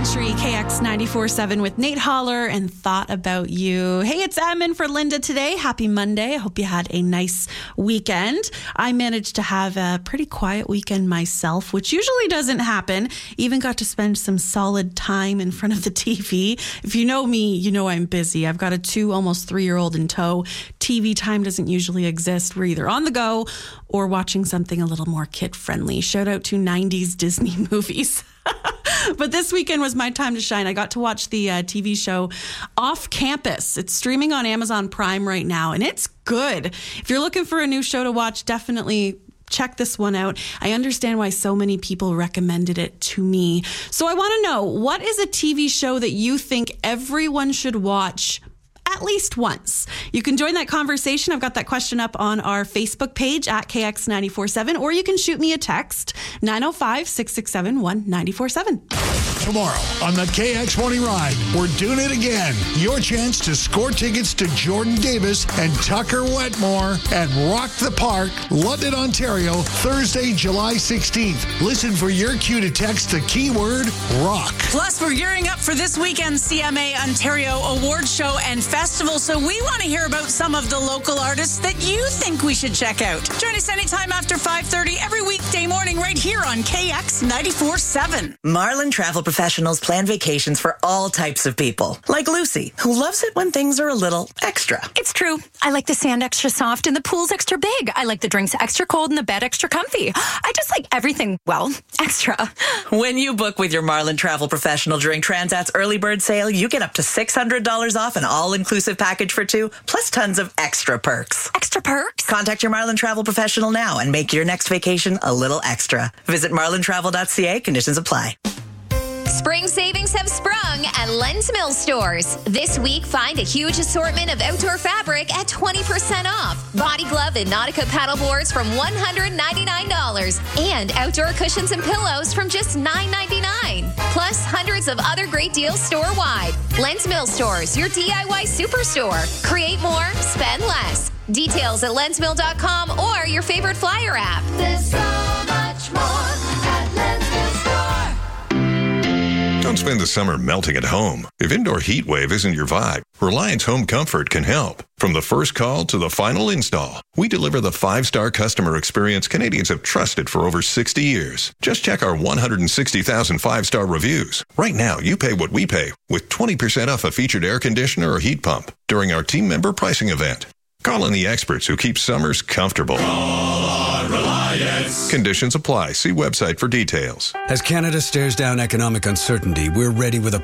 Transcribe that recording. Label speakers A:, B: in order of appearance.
A: Country, KX 94.7 with Nate Holler and Thought About You. Hey, it's Em in for Linda today. Happy Monday. I hope you had a nice weekend. I managed to have a pretty quiet weekend myself, which usually doesn't happen. Even got to spend some solid time in front of the TV. If you know me, you know I'm busy. I've got a 2, almost 3-year-old in tow. TV time doesn't usually exist. We're either on the go or watching something a little more kid-friendly. Shout out to 90s Disney movies. But this weekend was my time to shine. I got to watch the TV show Off Campus. It's streaming on Amazon Prime right now, and it's good. If you're looking for a new show to watch, definitely check this one out. I understand why so many people recommended it to me. So I want to know, what is a TV show that you think everyone should watch at least once? You can join that conversation. I've got that question up on our Facebook page at KX947, or you can shoot me a text, 905-667-1947.
B: Tomorrow on the KX Morning Ride, we're doing it again. Your chance to score tickets to Jordan Davis and Tucker Wetmore at Rock the Park, London, Ontario, Thursday, July 16th. Listen for your cue to text the keyword ROCK.
C: Plus, we're gearing up for this weekend's CMA Ontario Award Show and Festival, so we want to hear about some of the local artists that you think we should check out. Join us anytime after 5:30 every weekday morning right here on KX 94.7.
D: Marlin Travel Professionals plan vacations for all types of people, like Lucy, who loves it when things are a little extra.
E: It's true. I like the sand extra soft and the pool's extra big. I like the drinks extra cold and the bed extra comfy. I just like everything, well, extra.
D: When you book with your Marlin Travel Professional during Transat's early bird sale, you get up to $600 off an all-inclusive package for 2, plus tons of extra perks.
E: Extra perks?
D: Contact your Marlin Travel Professional now and make your next vacation a little extra. Visit marlintravel.ca. Conditions apply.
F: Spring savings have sprung at Lens Mill stores. This week, find a huge assortment of outdoor fabric at 20% off. Body glove and Nautica paddle boards from $199. And outdoor cushions and pillows from just $9.99. Plus, hundreds of other great deals store-wide. Lens Mill stores, your DIY superstore. Create more, spend less. Details at lensmill.com or your favorite flyer app.
G: There's so much more at Lens Mill store.
H: Don't spend the summer melting at home. If indoor heat wave isn't your vibe, Reliance Home Comfort can help. From the first call to the final install, we deliver the 5-star customer experience Canadians have trusted for over 60 years. Just check our 160,000 5-star reviews. Right now, you pay what we pay with 20% off a featured air conditioner or heat pump during our team member pricing event. Call in the experts who keep summers comfortable.
I: Call on Reliance.
H: Conditions apply. See website for details.
J: As Canada stares down economic uncertainty, we're ready with a